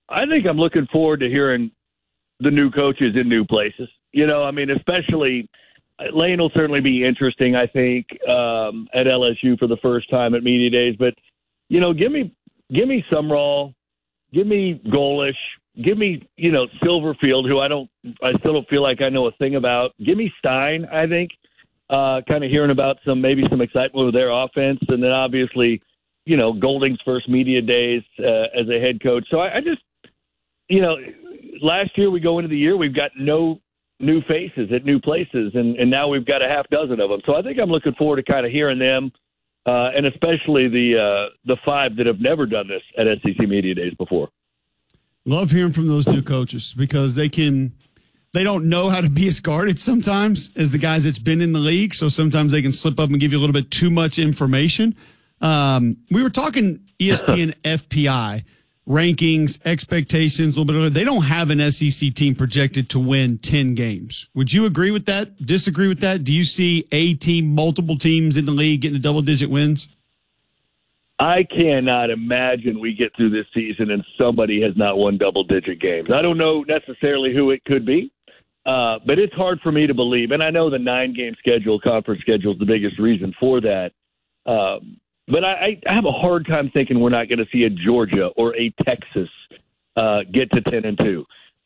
I think I'm looking forward to hearing the new coaches in new places. Especially Lane will certainly be interesting, I think, at LSU for the first time at Media Days. But, give me Sumrall, give me Golish, give me, Silverfield, who I still don't feel like I know a thing about. Give me Stein, I think, kind of hearing about maybe some excitement with their offense. And then obviously, Golding's first Media Days as a head coach. So I just, last year we go into the year, we've got no new faces at new places, and now we've got a half dozen of them. So I think I'm looking forward to kind of hearing them, and especially the five that have never done this at SEC Media Days before. Love hearing from those new coaches because they don't know how to be as guarded sometimes as the guys that's been in the league. So sometimes they can slip up and give you a little bit too much information. We were talking ESPN FPI rankings, expectations, a little bit of it. They don't have an SEC team projected to win 10 games. Would you agree with that? Disagree with that? Do you see a team, multiple teams in the league getting double-digit wins? I cannot imagine we get through this season and somebody has not won double-digit games. I don't know necessarily who it could be, but it's hard for me to believe. And I know the 9-game schedule, conference schedule, is the biggest reason for that. But I have a hard time thinking we're not going to see a Georgia or a Texas get to 10-2.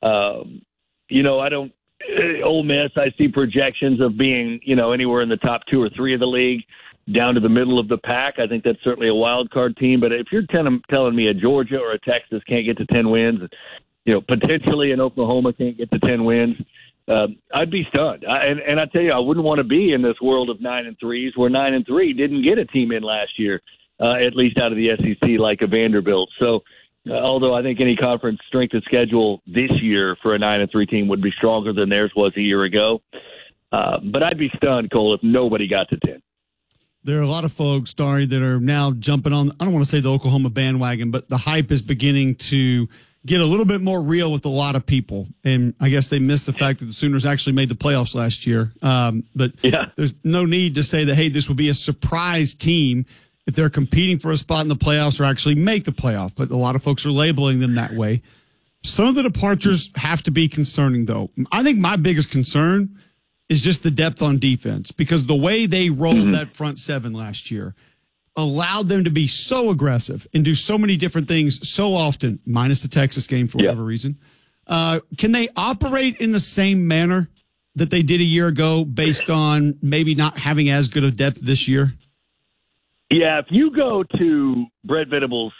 I don't. Ole Miss, I see projections of being anywhere in the top 2 or 3 of the league, down to the middle of the pack. I think that's certainly a wild card team. But if you're telling me a Georgia or a Texas can't get to 10 wins, potentially an Oklahoma can't get to 10 wins, I'd be stunned. And I tell you, I wouldn't want to be in this world of 9-3s where 9-3 didn't get a team in last year, at least out of the SEC, like a Vanderbilt. So, although I think any conference strength of schedule this year for a 9-3 team would be stronger than theirs was a year ago. But I'd be stunned, Cole, if nobody got to 10. There are a lot of folks, Dari, that are now jumping on, I don't want to say the Oklahoma bandwagon, but the hype is beginning to get a little bit more real with a lot of people. And I guess they missed the fact that the Sooners actually made the playoffs last year. But There's no need to say that, hey, this will be a surprise team if they're competing for a spot in the playoffs or actually make the playoff. But a lot of folks are labeling them that way. Some of the departures have to be concerning, though. I think my biggest concern is just the depth on defense, because the way they rolled that front seven last year allowed them to be so aggressive and do so many different things so often, minus the Texas game for whatever reason. Can they operate in the same manner that they did a year ago based on maybe not having as good a depth this year? Yeah, if you go to Brett Venables'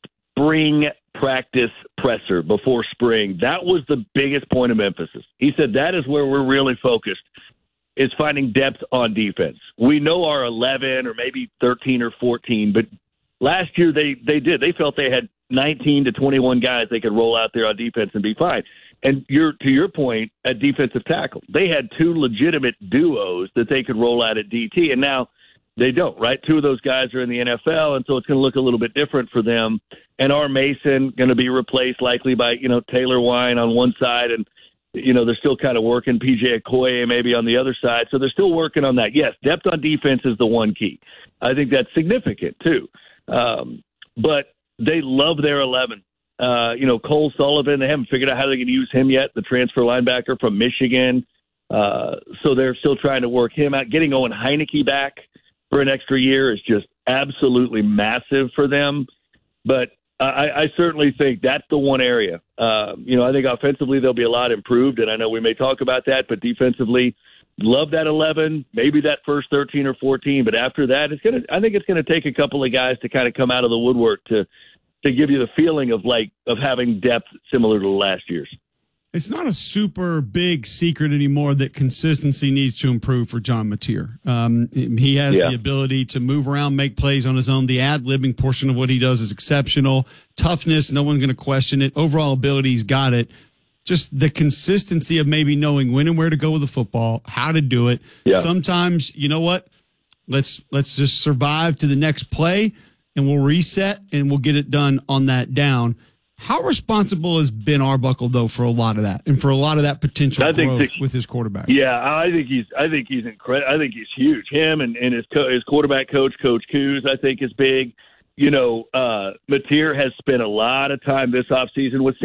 spring practice presser before spring, that was the biggest point of emphasis. He said that is where we're really focused, is finding depth on defense. We know our 11 or maybe 13 or 14, but last year they did. They felt they had 19 to 21 guys they could roll out there on defense and be fine. And to your point, at defensive tackle, they had 2 legitimate duos that they could roll out at DT, and now they don't, right? 2 of those guys are in the NFL, and so it's going to look a little bit different for them. And our Mason going to be replaced likely by, Taylor Wine on one side, and, they're still kind of working PJ Okoye maybe on the other side. So they're still working on that. Yes, depth on defense is the one key. I think that's significant, too. But they love their 11. Cole Sullivan, they haven't figured out how they can use him yet, the transfer linebacker from Michigan. So they're still trying to work him out. Getting Owen Heineke back for an extra year is just absolutely massive for them. But I certainly think that's the one area. I think offensively they'll be a lot improved, and I know we may talk about that, but defensively, love that 11, maybe that first 13 or 14, but after that, I think it's going to take a couple of guys to kind of come out of the woodwork to give you the feeling of having depth similar to last year's. It's not a super big secret anymore that consistency needs to improve for John Mateer. He has the ability to move around, make plays on his own. The ad-libbing portion of what he does is exceptional. Toughness, no one's going to question it. Overall ability, he's got it. Just the consistency of maybe knowing when and where to go with the football, how to do it. Yeah. Sometimes, you know what? Let's just survive to the next play, and we'll reset, and we'll get it done on that down. How responsible has Ben Arbuckle, though, for a lot of that and for a lot of that potential growth with his quarterback? Yeah, I think he's incredible. I think he's huge. Him and his quarterback coach, Coach Coos, I think is big. Mateer has spent a lot of time this offseason with